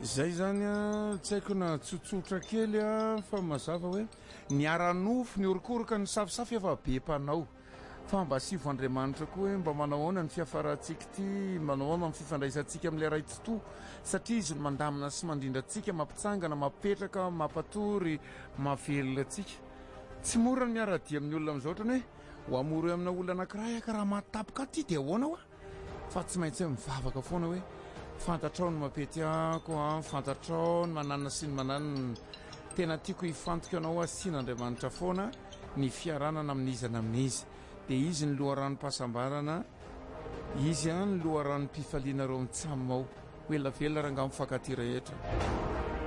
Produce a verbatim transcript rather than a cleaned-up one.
Zay zany a tsy haiko na tsotsotra kely a fa mazava hoe niara-nofo ny orokoroka ny safisafy efa be mpanao fa mba sivo Andriamanitra koa hoe mba manao ahoana ny fiafarantsika ity, manao ahoana ny fifandraisantsika amin'ilay ray tontolo satria izy no mandamina sy mandrindra antsika, mampitsangana, mapetraka, mampatory, mahavelona antsika. Tsy mora ny miara-dia amin'ny olona amin'izao ohatrany hoe ho amoro amina olona anankiray aka raha mahatapoka aty dia ahoana ho a fa tsy maintsy hoe mivavaka foana hoe fantatrao ny mapety ako a, fantatrao ny manana sy ny manana. Tena tiako hifantoka anao asian'Andriamanitra foana ny fiaranana amin'izana amin'izy dia izy ny loharanom-pahasambarana, izy a ny loharanom-pifaliana reo mitsaminao. Ho ela velona raha nga mifankaty rehetra.